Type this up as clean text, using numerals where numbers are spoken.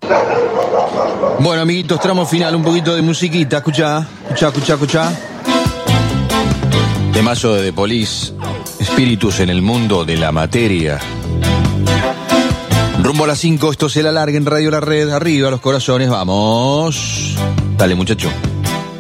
Bueno, amiguitos, tramo final, un poquito de musiquita. Escuchá. Temazo de The Police, Espíritus en el mundo de la materia. Rumbo a las 5, esto se la larga en Radio La Red. Arriba los corazones, vamos. Dale, muchacho.